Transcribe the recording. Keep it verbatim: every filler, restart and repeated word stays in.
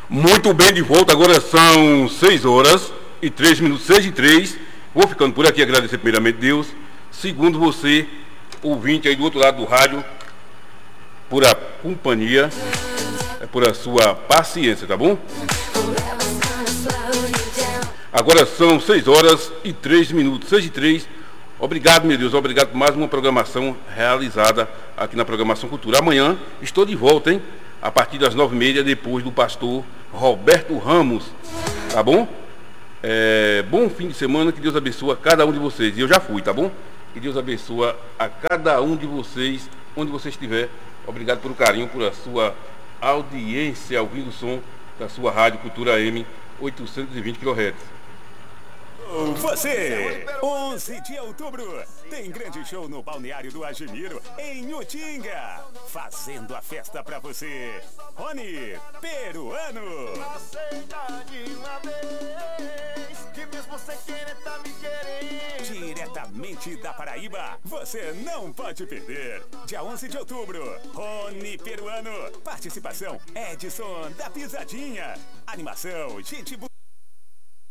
Muito bem, de volta. Agora são seis horas e três minutos, seis e três. Vou ficando por aqui, agradecer primeiramente a Deus. Segundo você, ouvinte aí do outro lado do rádio, por a companhia, por a sua paciência, tá bom? Agora são seis horas e três minutos, seis e três. Obrigado, meu Deus, obrigado por mais uma programação realizada aqui na Programação Cultura. Amanhã estou de volta, hein? A partir das nove e meia, depois do pastor Roberto Ramos, tá bom? É, bom fim de semana, que Deus abençoe a cada um de vocês. E eu já fui, tá bom? Que Deus abençoe a cada um de vocês, onde você estiver. Obrigado pelo carinho, por a sua audiência, ouvindo o som da sua rádio Cultura M oitocentos e vinte quilohertz. Você, onze de outubro, tem grande show no Balneário do Agemiro, em Utinga. Fazendo a festa pra você, Rony Peruano. Diretamente da Paraíba, você não pode perder. Dia onze de outubro, Rony Peruano. Participação, Edson da Pisadinha. Animação, gente boa.